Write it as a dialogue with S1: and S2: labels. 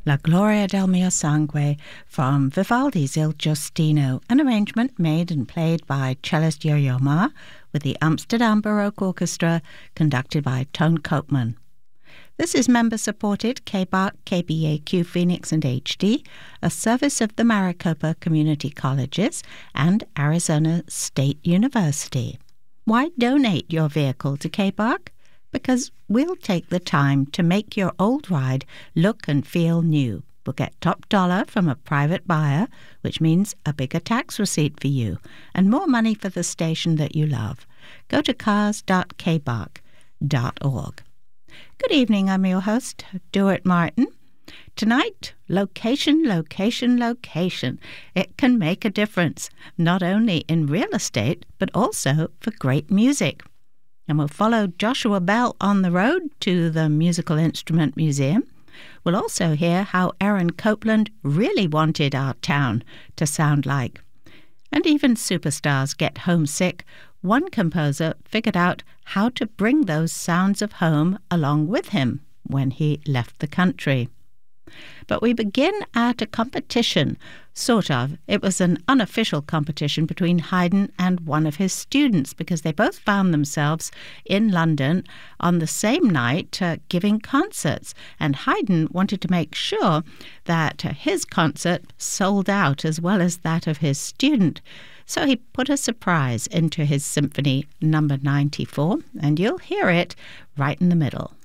S1: La Gloria del mio sangue from Vivaldi's Il Giustino, an arrangement made and played by cellist Yo-Yo Ma with the Amsterdam Baroque Orchestra conducted by Toon Koopman. This is member-supported KBAQ, KBAQ Phoenix and HD, a service of the Maricopa Community Colleges and Arizona State University. Why donate your vehicle to KBAQ? Because we'll take the time to make your old ride look and feel new. We'll get top dollar from a private buyer, which means a bigger tax receipt for you, and more money for the station that you love. Go to cars.kbaq.org. Good evening, I'm your host, Duart Martin. Tonight, location, location, location. It can make a difference, not only in real estate, but also for great music. And we'll follow Joshua Bell on the road to the Musical Instrument Museum. We'll also hear how Aaron Copland really wanted our town to sound like. And even superstars get homesick. One composer figured out how to bring those sounds of home along with him when he left the country. But we begin at a competition, sort of. It was an unofficial competition between Haydn and one of his students because they both found themselves in London on the same night giving concerts. And Haydn wanted to make sure that his concert sold out as well as that of his student. So he put a surprise into his Symphony No. 94, and you'll hear it right in the middle.